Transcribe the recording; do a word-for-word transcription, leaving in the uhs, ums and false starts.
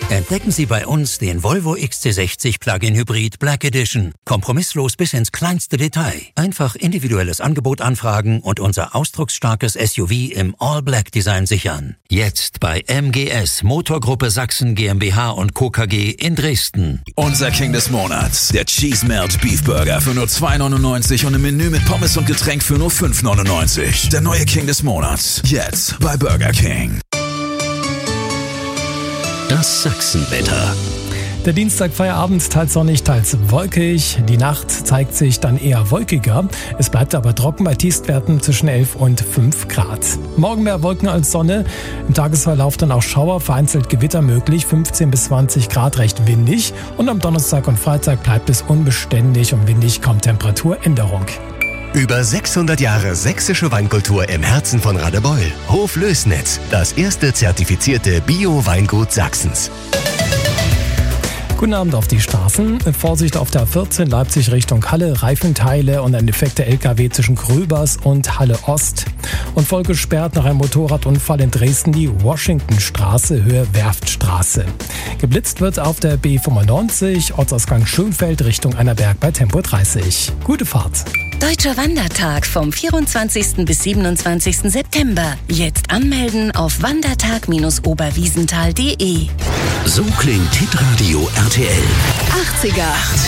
Entdecken Sie bei uns den Volvo X C sechzig Plug-in Hybrid Black Edition. Kompromisslos bis ins kleinste Detail. Einfach individuelles Angebot anfragen und unser ausdrucksstarkes S U V im All-Black-Design sichern. Jetzt bei M G S Motorgruppe Sachsen GmbH und Co. K G in Dresden. Unser King des Monats, der Cheese Melt Beef Burger für nur zwei neunundneunzig und im Menü mit Pommes und Getränk für nur fünf neunundneunzig. Der neue King des Monats, jetzt bei Burger King. Das Sachsenwetter. Der Dienstag Feierabend, teils sonnig, teils wolkig. Die Nacht zeigt sich dann eher wolkiger. Es bleibt aber trocken bei Tiefstwerten zwischen elf und fünf Grad. Morgen mehr Wolken als Sonne. Im Tagesverlauf dann auch Schauer, vereinzelt Gewitter möglich. fünfzehn bis zwanzig Grad, recht windig. Und am Donnerstag und Freitag bleibt es unbeständig und windig, kaum Temperaturänderung. Über sechshundert Jahre sächsische Weinkultur im Herzen von Radebeul. Hof Lößnitz, das erste zertifizierte Bio-Weingut Sachsens. Guten Abend auf die Straßen. Vorsicht auf der A vierzehn Leipzig Richtung Halle, Reifenteile und ein defekter L K W zwischen Gröbers und Halle Ost. Und voll gesperrt nach einem Motorradunfall in Dresden die Washingtonstraße, Höhe Werftstraße. Geblitzt wird auf der B fünfundneunzig, Ortsausgang Schönfeld Richtung Einerberg bei Tempo dreißig. Gute Fahrt. Deutscher Wandertag vom vierundzwanzigsten bis siebenundzwanzigsten September. Jetzt anmelden auf wandertag Bindestrich oberwiesenthal punkt de. So klingt Hitradio R T L. achtziger.